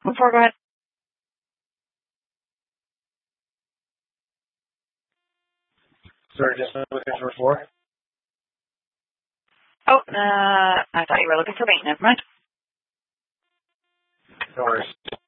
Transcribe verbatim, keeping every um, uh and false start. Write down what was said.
Before, go ahead. Sorry, just looking for four. Oh, uh, I thought you were looking for maintenance. Never mind. No worries.